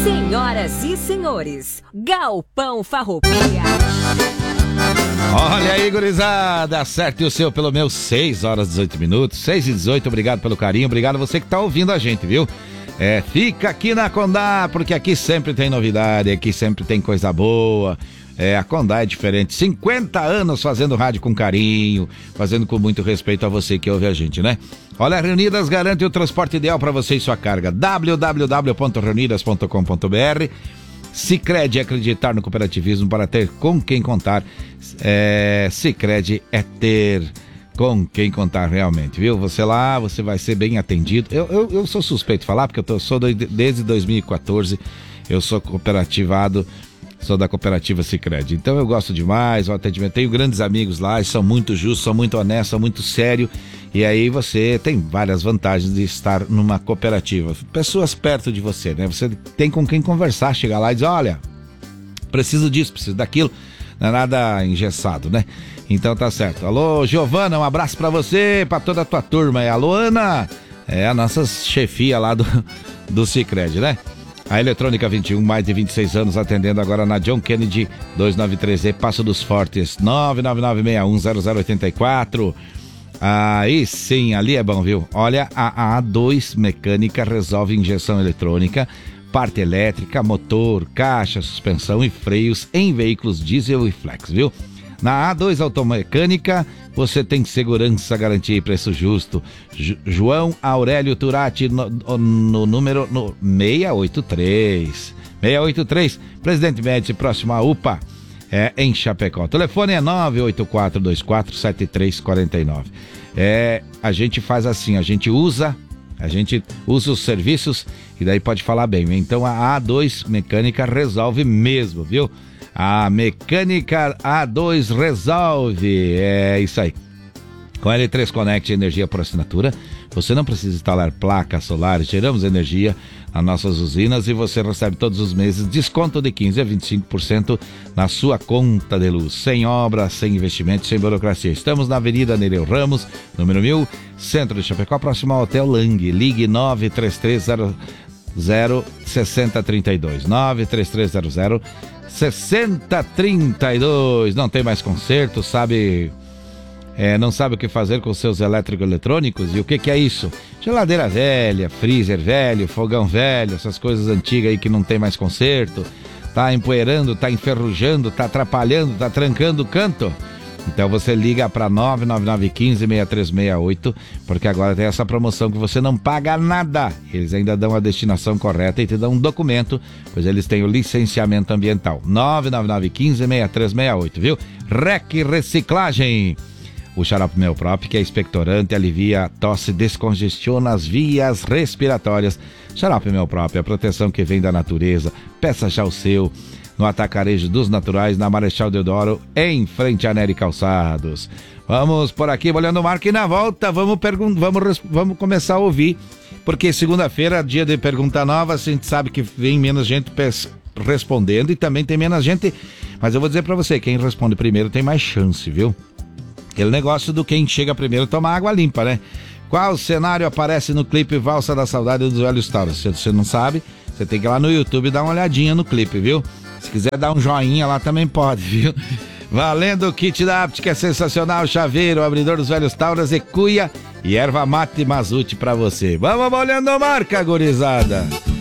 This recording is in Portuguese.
Senhoras e senhores, Galpão Farroupilha. Olha aí, gurizada, acerte o seu pelo meu 6h18, 6h18, obrigado pelo carinho, obrigado a você que tá ouvindo a gente, viu? Fica aqui na Condá, porque aqui sempre tem novidade, aqui sempre tem coisa boa. A Condá é diferente, 50 anos fazendo rádio com carinho, fazendo com muito respeito a você que ouve a gente, né? Olha, a Reunidas garante o transporte ideal para você e sua carga, www.reunidas.com.br. Sicredi, acreditar no cooperativismo para ter com quem contar. Sicredi é ter com quem contar realmente, viu? Você lá, você vai ser bem atendido. Eu sou suspeito de falar, porque desde 2014, eu sou cooperativado, sou da cooperativa Sicredi. Então eu gosto demais, o atendimento. Tenho grandes amigos lá, eles são muito justos, são muito honestos, são muito sérios. E aí você tem várias vantagens de estar numa cooperativa. Pessoas perto de você, né? Você tem com quem conversar, chegar lá e dizer, olha, preciso disso, preciso daquilo. Não é nada engessado, né? Então tá certo. Alô, Giovana, um abraço pra você, pra toda a tua turma. Alô, Ana, a nossa chefia lá do Sicredi, né? A Eletrônica 21, mais de 26 anos, atendendo agora na John Kennedy 293E, Passo dos Fortes, 999610084. Aí sim, ali é bom, viu? Olha, a A2 Mecânica resolve injeção eletrônica, parte elétrica, motor, caixa, suspensão e freios em veículos diesel e flex, viu? Na A2 Automecânica, você tem segurança, garantia e preço justo. João Aurélio Turati, no número 683. 683, Presidente Médici, próximo à UPA, em Chapecó. O telefone é 984247349. A gente faz assim, a gente usa os serviços e daí pode falar bem. Então a A2 Mecânica resolve mesmo, viu? A Mecânica A2 resolve, é isso aí. Com a L3 Connect Energia por assinatura, você não precisa instalar placas solares, geramos energia nas nossas usinas e você recebe todos os meses desconto de 15% a 25% na sua conta de luz, sem obra, sem investimento, sem burocracia. Estamos na Avenida Nereu Ramos, número 1000, centro de Chapecó, próximo ao Hotel Lang. Ligue 93300 6032, 93300 6032. Não tem mais conserto, sabe? Não sabe o que fazer com seus eletroeletrônicos? E o que é isso? Geladeira velha, freezer velho, fogão velho, essas coisas antigas aí que não tem mais conserto. Tá empoeirando, tá enferrujando, tá atrapalhando, tá trancando o canto. Então você liga para 99915-6368, porque agora tem essa promoção que você não paga nada. Eles ainda dão a destinação correta e te dão um documento, pois eles têm o licenciamento ambiental. 99915-6368, viu? REC Reciclagem. O xarope Melprop, que é expectorante, alivia a tosse, descongestiona as vias respiratórias. Xarope Melprop, a proteção que vem da natureza. Peça já o seu no Atacarejo dos Naturais, na Marechal Deodoro, em frente a Nery Calçados. Vamos por aqui, olhando o marco, e na volta vamos começar a ouvir, porque segunda-feira, dia de pergunta nova, a gente sabe que vem menos gente respondendo e também tem menos gente, mas eu vou dizer pra você, quem responde primeiro tem mais chance, viu? Aquele negócio do quem chega primeiro toma água limpa, né? Qual cenário aparece no clipe Valsa da Saudade dos Velhos Tauros? Se você não sabe, você tem que ir lá no YouTube dar uma olhadinha no clipe, viu? Se quiser dar um joinha lá também pode, viu? Valendo o kit da Apt, que é sensacional, chaveiro, abridor dos Velhos Tauros e cuia e erva mate Mazute pra você. Vamos olhando a marca, gurizada!